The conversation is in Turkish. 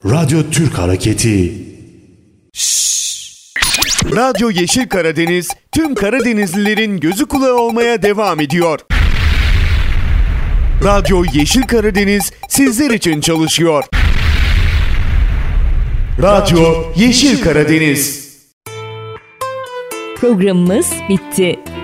Radyo Türk Hareketi. Radyo Yeşil Karadeniz tüm Karadenizlilerin gözü kulağı olmaya devam ediyor. Radyo Yeşil Karadeniz sizler için çalışıyor. Radyo Yeşil Karadeniz. Programımız bitti.